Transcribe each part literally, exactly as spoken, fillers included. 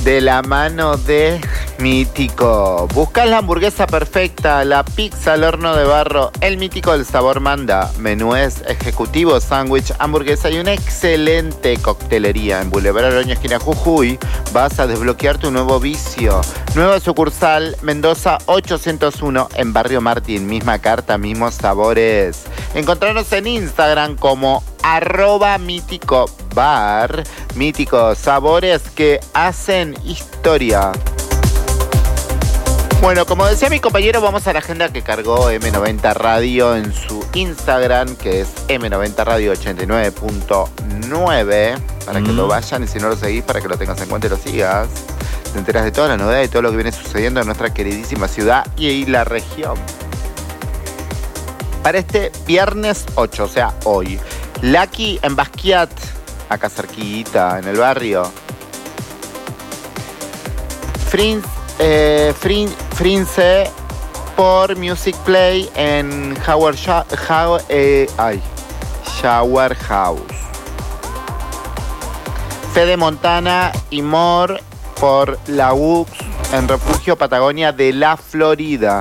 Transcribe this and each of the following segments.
De la mano de Mítico. Buscás la hamburguesa perfecta, la pizza al horno de barro, el Mítico del sabor manda. Menúes ejecutivo, sándwich, hamburguesa y una excelente coctelería. En Boulevard Oroño, esquina Jujuy, vas a desbloquear tu nuevo vicio. Nueva sucursal, Mendoza ochocientos uno, en Barrio Martín. Misma carta, mismos sabores. Encontrarnos en Instagram como arroba mítico bar. Míticos sabores que hacen historia. Bueno, como decía mi compañero, vamos a la agenda que cargó eme noventa Radio en su Instagram, que es eme noventa Radio ochenta y nueve punto nueve, para que mm. lo vayan, y si no lo seguís, para que lo tengas en cuenta y lo sigas. Te enteras de toda la novedad y todo lo que viene sucediendo en nuestra queridísima ciudad y la región. Para este viernes ocho, o sea, hoy, Lucky en Basquiat, acá cerquita, en el barrio. Frince, eh, Frin, Frince por Music Play en Howard Sha, How, eh, ay, Shower House. Fede Montana y More por la U X en Refugio Patagonia de la Florida.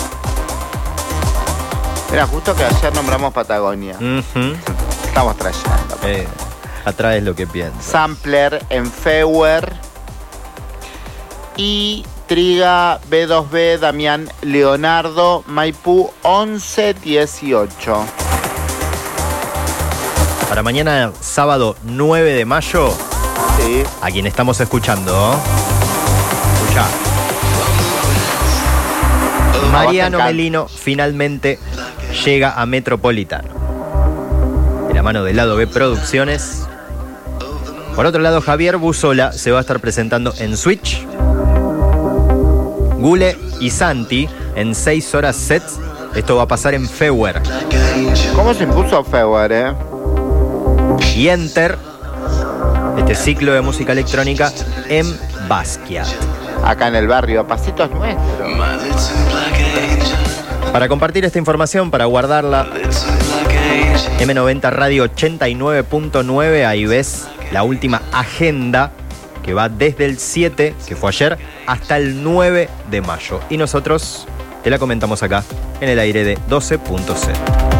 Era justo que ayer nombramos Patagonia. Uh-huh. Estamos trayendo. Eh, atraes lo que piensas. Sampler en Feuer. Y Triga be dos be Damián Leonardo Maipú once dieciocho. Para mañana, sábado nueve de mayo, sí. A quien estamos escuchando. Escuchá. Mariano Melino finalmente llega a Metropolitano. De la mano del lado B Producciones. Por otro lado, Javier Buzola se va a estar presentando en Switch. Gule y Santi en seis horas sets. Esto va a pasar en Feuer. ¿Cómo se impuso Feuer, eh? Y Enter, este ciclo de música electrónica en Basquiat. Acá en el barrio, pasitos nuestros. Para compartir esta información, para guardarla, eme noventa Radio ochenta y nueve punto nueve, ahí ves la última agenda que va desde el siete, que fue ayer, hasta el nueve de mayo. Y nosotros te la comentamos acá en el aire de doce punto cero.